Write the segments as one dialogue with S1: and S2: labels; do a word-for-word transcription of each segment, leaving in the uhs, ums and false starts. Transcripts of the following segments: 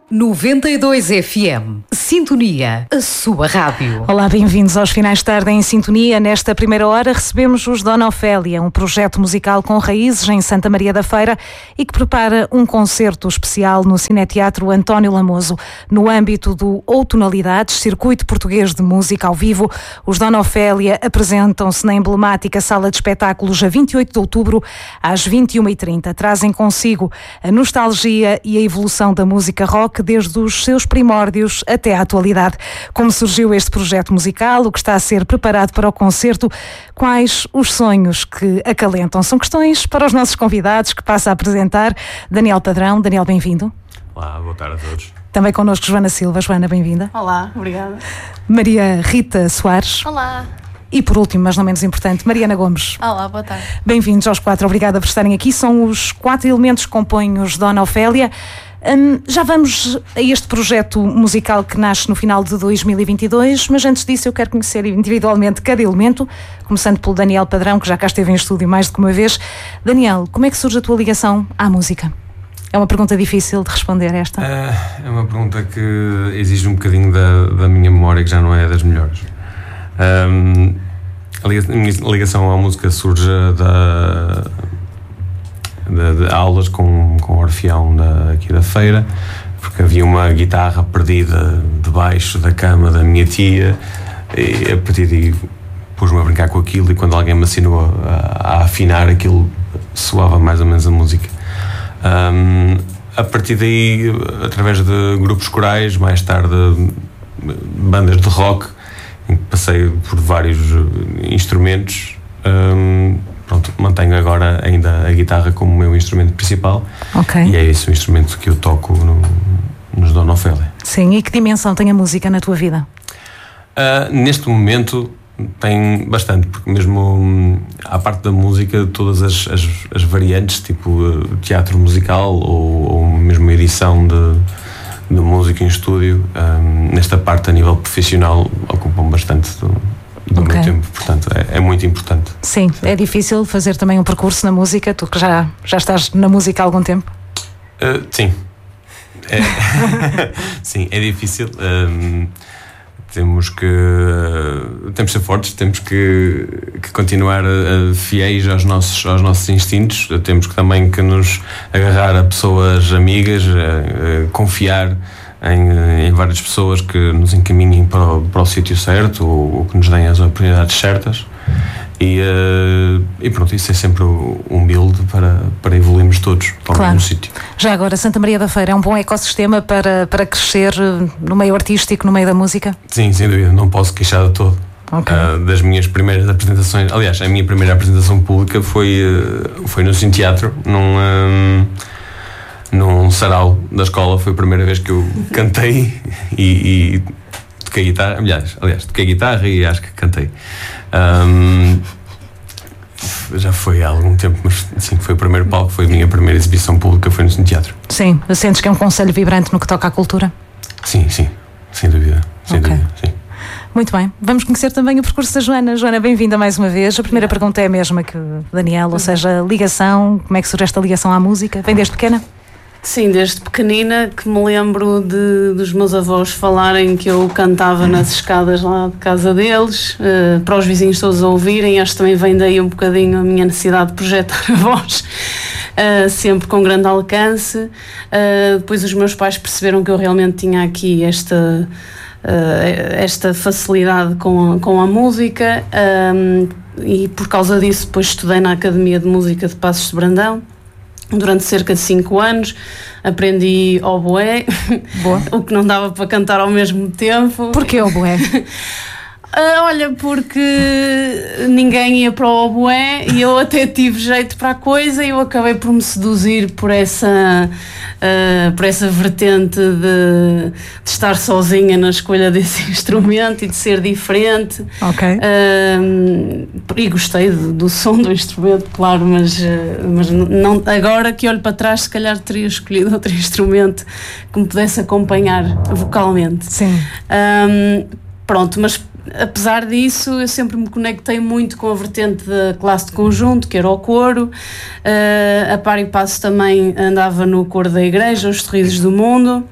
S1: noventa e dois F M. Sintonia, a sua rádio.
S2: Olá, bem-vindos aos Finais de Tarde em Sintonia. Nesta primeira hora recebemos os Dona Ofélia, um projeto musical com raízes em Santa Maria da Feira e que prepara um concerto especial no Cineteatro António Lamoso. No âmbito do Outonalidades, Circuito Português de Música ao Vivo, os Dona Ofélia apresentam-se na emblemática Sala de Espetáculos a vinte e oito de outubro, às vinte e uma e trinta. Trazem consigo a nostalgia e a evolução da música rock desde os seus primórdios até à atualidade. Como surgiu este projeto musical, o que está a ser preparado para o concerto, quais os sonhos que acalentam? São questões para os nossos convidados que passa a apresentar Daniel Padrão. Daniel, bem-vindo.
S3: Olá, boa tarde a todos.
S2: Também connosco Joana Silva. Joana, bem-vinda.
S4: Olá, obrigada.
S2: Maria Rita Soares.
S5: Olá.
S2: E por último, mas não menos importante, Mariana Gomes.
S5: Olá, boa tarde.
S2: Bem-vindos aos quatro, obrigada por estarem aqui. São os quatro elementos que compõem os Dona Ofélia. Hum, já vamos a este projeto musical que nasce no final de dois mil e vinte e dois, mas antes disso eu quero conhecer individualmente cada elemento, começando pelo Daniel Padrão, que já cá esteve em estúdio mais do que uma vez. Daniel, como é que surge a tua ligação à música? É uma pergunta difícil de responder esta.
S3: É, é uma pergunta que exige um bocadinho da, da minha memória, que já não é das melhores. Um, a minha ligação à música surge da... De, de aulas com, com o Orfeão da, aqui da feira, porque havia uma guitarra perdida debaixo da cama da minha tia e a partir daí pus-me a brincar com aquilo, e quando alguém me ensinou a, a afinar, aquilo soava mais ou menos a música. Um, a partir daí, através de grupos corais, mais tarde bandas de rock, em que passei por vários instrumentos. um, Pronto, mantenho agora ainda a guitarra como o meu instrumento principal.
S2: Okay.
S3: E é esse o instrumento que eu toco no, nos Dona Ofélia.
S2: Sim, e que dimensão tem a música na tua vida?
S3: Uh, neste momento tem bastante, porque mesmo hum, à parte da música, todas as, as, as variantes, tipo uh, teatro musical ou, ou mesmo uma edição de, de música em estúdio, um, nesta parte a nível profissional ocupam bastante do, do okay. meu tempo, portanto é, é muito importante.
S2: Sim, Sim, é difícil fazer também um percurso na música, tu que já, já estás na música há algum tempo?
S3: Uh, sim, é, sim, é difícil. Um, temos que uh, temos que ser fortes, temos que, que continuar uh, fiéis aos nossos, aos nossos instintos, temos que também que nos agarrar a pessoas amigas, uh, uh, confiar Em, em várias pessoas que nos encaminhem para o, para o sítio certo, ou, ou que nos deem as oportunidades certas, e, uh, e pronto, isso é sempre um build para, para evoluirmos todos para
S2: claro.
S3: o mesmo sítio.
S2: Já agora, Santa Maria da Feira é um bom ecossistema para, para crescer no meio artístico, no meio da música?
S3: Sim, sem dúvida, não posso queixar de todo.
S2: Okay.
S3: Uh, das minhas primeiras apresentações, aliás, a minha primeira apresentação pública foi, uh, foi no Cineteatro, num... Um, num sarau da escola. Foi a primeira vez que eu cantei e, e toquei guitarra, aliás, aliás, toquei guitarra e acho que cantei. Um, já foi há algum tempo, mas sim, foi o primeiro palco, foi a minha primeira exibição pública, foi no teatro.
S2: Sim, sentes que é um conselho vibrante no que toca à cultura?
S3: Sim, sim, sem dúvida, sem
S2: okay.
S3: dúvida, sim.
S2: Muito bem, vamos conhecer também o percurso da Joana. Joana, bem-vinda mais uma vez. A primeira pergunta é a mesma que o Daniel, ou seja, ligação, como é que surge esta ligação à música? Vem desde pequena?
S4: Sim, desde pequenina, que me lembro de, dos meus avós falarem que eu cantava nas escadas lá de casa deles, uh, para os vizinhos todos a ouvirem. Acho que também vem daí um bocadinho a minha necessidade de projetar a voz, uh, sempre com grande alcance. Uh, depois os meus pais perceberam que eu realmente tinha aqui esta, uh, esta facilidade com a, com a música, um, e por causa disso depois estudei na Academia de Música de Passos de Brandão. Durante cerca de cinco anos aprendi oboé, o que não dava para cantar ao mesmo tempo.
S2: Porquê oboé?
S4: Uh, olha, porque ninguém ia para o oboé e eu até tive jeito para a coisa, e eu acabei por me seduzir por essa, uh, por essa vertente de, de estar sozinha na escolha desse instrumento e de ser diferente.
S2: Ok.
S4: Uh, e gostei do, do som do instrumento, claro, mas, uh, mas não, agora que olho para trás, se calhar teria escolhido outro instrumento que me pudesse acompanhar vocalmente.
S2: Sim.
S4: Um, pronto, mas apesar disso, eu sempre me conectei muito com a vertente da classe de conjunto, que era o coro. Uh, a par e passo também andava no coro da igreja, os Sorrisos do Mundo.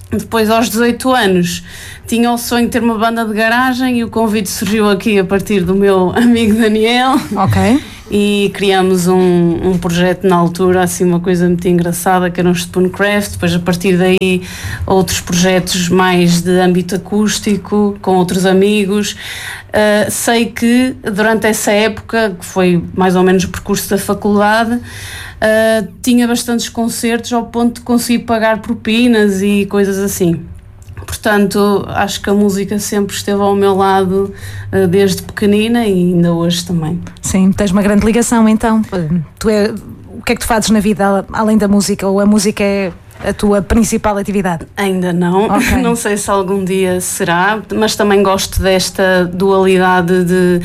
S4: Depois, aos dezoito anos, tinha o sonho de ter uma banda de garagem e o convite surgiu aqui a partir do meu amigo Daniel.
S2: Ok.
S4: E criamos um, um projeto na altura, assim, uma coisa muito engraçada, que era um Spooncraft. Depois, a partir daí, outros projetos mais de âmbito acústico, com outros amigos. Uh, sei que durante essa época, que foi mais ou menos o percurso da faculdade, uh, tinha bastantes concertos ao ponto de conseguir pagar propinas e coisas assim. Portanto, acho que a música sempre esteve ao meu lado uh, desde pequenina e ainda hoje também.
S2: Sim, tens uma grande ligação então. Tu é, o que é que tu fazes na vida além da música? Ou a música é a tua principal atividade?
S4: Ainda não, okay. Não sei se algum dia será, mas também gosto desta dualidade de,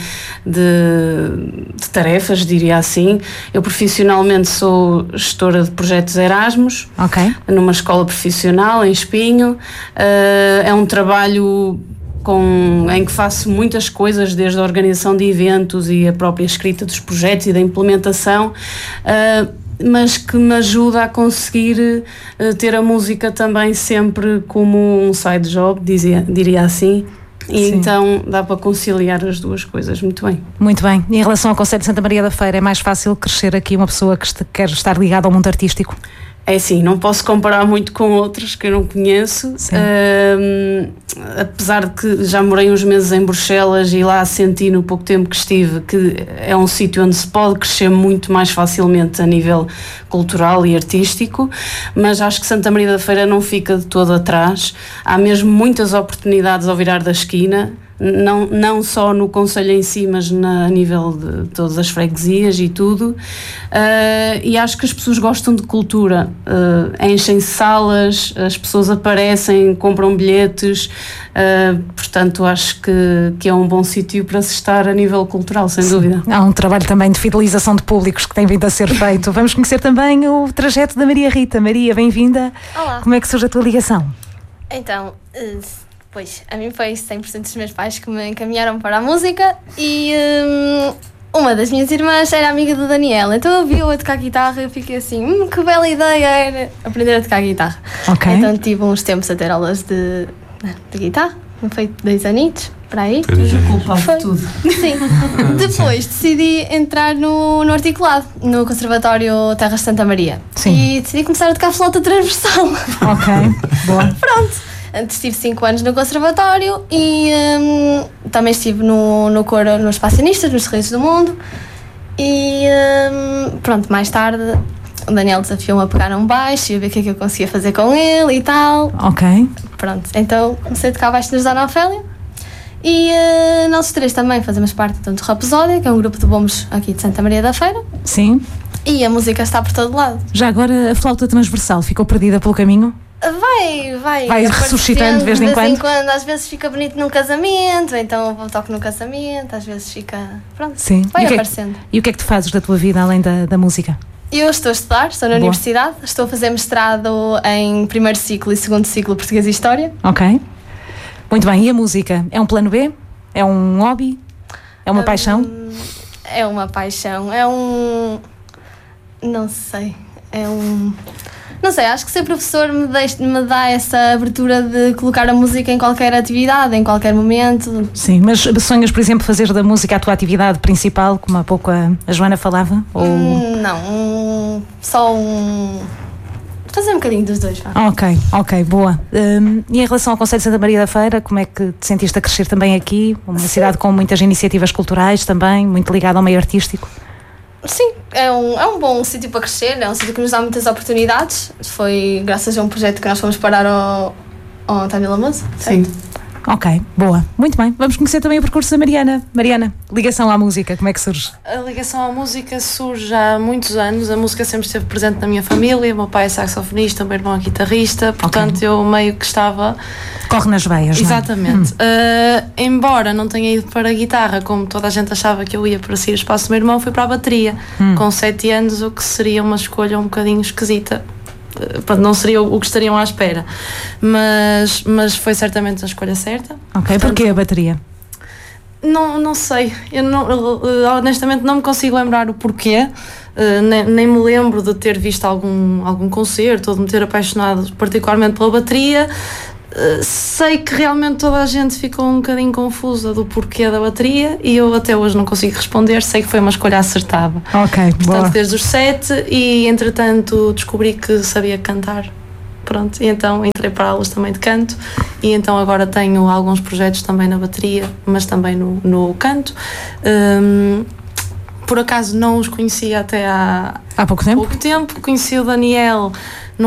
S4: de, de tarefas, diria assim. Eu profissionalmente sou gestora de projetos Erasmus,
S2: okay.
S4: Numa escola profissional em Espinho. Uh, é um trabalho com, em que faço muitas coisas, desde a organização de eventos e a própria escrita dos projetos e da implementação. Uh, mas que me ajuda a conseguir uh, ter a música também sempre como um side job, dizia, diria assim, e Sim. Então dá para conciliar as duas coisas muito bem.
S2: Muito bem. E em relação ao Concelho de Santa Maria da Feira, é mais fácil crescer aqui uma pessoa que quer estar ligada ao mundo artístico?
S4: É assim, não posso comparar muito com outros que eu não conheço, uh, apesar de que já morei uns meses em Bruxelas e lá senti no pouco tempo que estive que é um sítio onde se pode crescer muito mais facilmente a nível cultural e artístico, mas acho que Santa Maria da Feira não fica de todo atrás. Há mesmo muitas oportunidades ao virar da esquina. Não, não só no concelho em si, mas na, a nível de todas as freguesias e tudo, uh, e acho que as pessoas gostam de cultura, uh, enchem salas, as pessoas aparecem, compram bilhetes, uh, portanto acho que, que é um bom sítio para se estar a nível cultural, sem Sim. dúvida.
S2: Há um trabalho também de fidelização de públicos que tem vindo a ser feito. Vamos conhecer também o trajeto da Maria Rita. Maria, bem-vinda.
S5: Olá.
S2: Como é que surge a tua ligação?
S5: Então... Uh... Pois, a mim foi cem por cento dos meus pais que me encaminharam para a música e hum, uma das minhas irmãs era amiga do Daniel, então eu vi-o a tocar guitarra e eu fiquei assim, hum, que bela ideia era aprender a tocar guitarra.
S2: Okay.
S5: Então tive uns tempos a ter aulas de, de guitarra, foi dois anitos, para aí.
S4: Culpa de tudo.
S5: Sim. Depois decidi entrar no, no articulado, no Conservatório Terras de Santa Maria.
S2: Sim.
S5: E decidi começar a tocar flauta transversal.
S2: Ok, boa.
S5: Pronto. Antes estive cinco anos no conservatório e hum, também estive no, no coro nos Passionistas, nos Sorrisos do Mundo e hum, pronto, mais tarde o Daniel desafiou-me a pegar um baixo e a ver o que é que eu conseguia fazer com ele e tal.
S2: Ok.
S5: Pronto, então comecei a tocar baixo nas Dona Ofélia e uh, nós três também fazemos parte do Rapsódia, que é um grupo de bombos aqui de Santa Maria da Feira.
S2: Sim.
S5: E a música está por todo lado.
S2: Já agora a flauta transversal ficou perdida pelo caminho?
S5: Vai, vai.
S2: Vai ressuscitando de vez em quando?
S5: De vez em quando, às vezes fica bonito num casamento, então eu toco no casamento, às vezes fica. Pronto,
S2: Sim.
S5: vai
S2: e
S5: aparecendo.
S2: Que é, e o que é que tu fazes da tua vida além da, da música?
S5: Eu estou a estudar, estou na
S2: Boa.
S5: universidade, estou a fazer mestrado em primeiro ciclo e segundo ciclo Português e História.
S2: Ok. Muito bem, e a música? É um plano B? É um hobby? É uma hum, paixão?
S5: É uma paixão, é um. Não sei, é um. Não sei, acho que ser professor me, deixa, me dá essa abertura de colocar a música em qualquer atividade, em qualquer momento.
S2: Sim, mas sonhas, por exemplo, fazer da música a tua atividade principal, como há pouco a, a Joana falava? Ou...
S5: Hum, não, um, só um... Fazer um bocadinho dos dois, vá.
S2: Ok, ok, boa. Um, e em relação ao Concelho de Santa Maria da Feira, como é que te sentiste a crescer também aqui? Uma Sim. cidade com muitas iniciativas culturais também, muito ligada ao meio artístico.
S5: Sim, é um, é um bom sítio para crescer, é um sítio que nos dá muitas oportunidades. Foi graças a um projeto que nós fomos parar ao, ao António Lamoso.
S2: Sim. Ok, boa. Muito bem. Vamos conhecer também o percurso da Mariana. Mariana, ligação à música, como é que surge?
S6: A ligação à música surge há muitos anos. A música sempre esteve presente na minha família. O meu pai é saxofonista, o meu irmão é guitarrista. Portanto, okay. eu meio que estava...
S2: Corre nas veias,
S6: Exatamente.
S2: Não é?
S6: uh, embora não tenha ido para a guitarra, como toda a gente achava que eu ia para seguir o espaço do meu irmão, fui para a bateria. Hum. Com sete anos, o que seria uma escolha um bocadinho esquisita. Pronto, não seria o que estariam à espera, mas, mas foi certamente a escolha certa.
S2: Ok, porquê a bateria?
S6: Não, não sei, eu não, honestamente não me consigo lembrar o porquê, uh, nem, nem me lembro de ter visto algum, algum concerto ou de me ter apaixonado particularmente pela bateria. Uh, sei que realmente toda a gente ficou um bocadinho confusa do porquê da bateria e eu até hoje não consigo responder, sei que foi uma escolha acertada.
S2: Ok,
S6: portanto,
S2: boa.
S6: desde os sete e entretanto descobri que sabia cantar. Pronto, e então entrei para aulas também de canto e então agora tenho alguns projetos também na bateria, mas também no, no canto. Um, por acaso não os conhecia até há,
S2: há pouco tempo.
S6: pouco tempo. Conheci o Daniel